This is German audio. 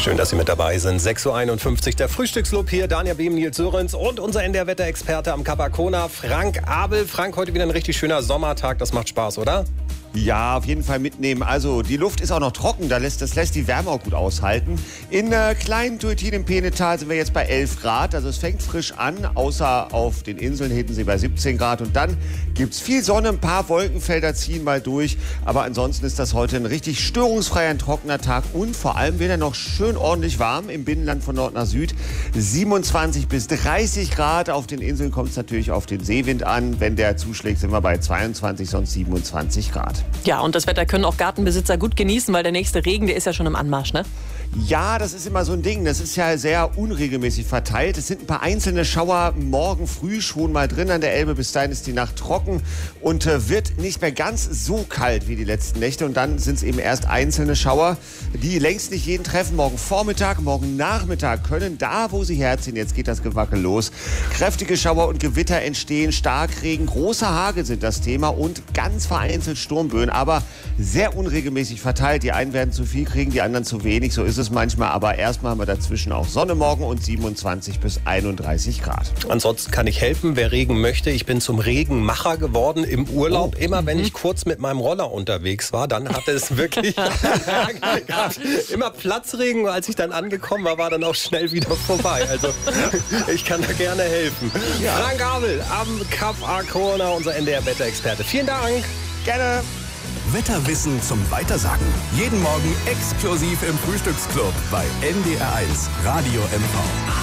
Schön, dass Sie mit dabei sind. 6.51 Uhr, der Frühstückslob hier. Daniel Behm, Nils Sörenz und unser NDR-Wetterexperte am Kap Arkona, Frank Abel. Frank, heute wieder ein richtig schöner Sommertag. Das macht Spaß, oder? Ja, auf jeden Fall mitnehmen. Also die Luft ist auch noch trocken, das lässt die Wärme auch gut aushalten. In kleinen Tuiutin im Peenetal sind wir jetzt bei 11 Grad. Also es fängt frisch an, außer auf den Inseln hinten sie bei 17 Grad. Und dann gibt es viel Sonne, ein paar Wolkenfelder ziehen mal durch. Aber ansonsten ist das heute ein richtig störungsfreier, ein trockener Tag. Und vor allem wird er noch schön ordentlich warm im Binnenland von Nord nach Süd. 27 bis 30 Grad. Auf den Inseln kommt es natürlich auf den Seewind an. Wenn der zuschlägt, sind wir bei 22, sonst 27 Grad. Ja, und das Wetter können auch Gartenbesitzer gut genießen, weil der nächste Regen, der ist ja schon im Anmarsch, ne? Ja, das ist immer so ein Ding. Das ist ja sehr unregelmäßig verteilt. Es sind ein paar einzelne Schauer morgen früh schon mal drin an der Elbe. Bis dahin ist die Nacht trocken und wird nicht mehr ganz so kalt wie die letzten Nächte. Und dann sind es eben erst einzelne Schauer, die längst nicht jeden treffen. Morgen Vormittag, morgen Nachmittag können da, wo sie herziehen, jetzt geht das Gewackel los, kräftige Schauer und Gewitter entstehen. Starkregen, großer Hagel sind das Thema und ganz vereinzelt Sturmböen, aber sehr unregelmäßig verteilt. Die einen werden zu viel kriegen, die anderen zu wenig. So ist es manchmal, aber erstmal haben wir dazwischen auch Sonne morgen und 27 bis 31 Grad. Ansonsten kann ich helfen, wer Regen möchte. Ich bin zum Regenmacher geworden im Urlaub. Immer wenn ich kurz mit meinem Roller unterwegs war, dann hatte es wirklich immer Platzregen. Als ich dann angekommen war, war dann auch schnell wieder vorbei. Also ich kann da gerne helfen. Ja. Frank Abel am Kap Arkona, unser NDR-Wetterexperte. Vielen Dank. Gerne. Wetterwissen zum Weitersagen. Jeden Morgen exklusiv im Frühstücksclub bei NDR1 Radio MV.